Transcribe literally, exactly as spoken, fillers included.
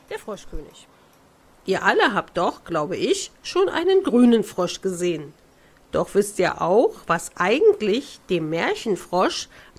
der Froschkönig. Ihr alle habt doch, glaube ich, schon einen grünen Frosch gesehen. Doch wisst ihr auch, was eigentlich dem Märchenfrosch